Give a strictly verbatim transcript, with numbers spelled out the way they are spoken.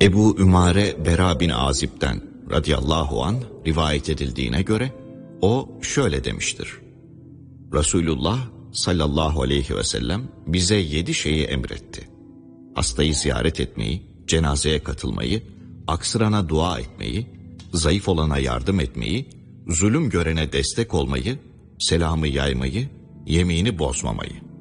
Ebu Ümare Bera bin Azib'den radıyallahu an rivayet edildiğine göre o şöyle demiştir. Resulullah sallallahu aleyhi ve sellem bize yedi şeyi emretti. Hastayı ziyaret etmeyi, cenazeye katılmayı, aksırana dua etmeyi, zayıf olana yardım etmeyi, zulüm görene destek olmayı, selamı yaymayı, yemini bozmamayı.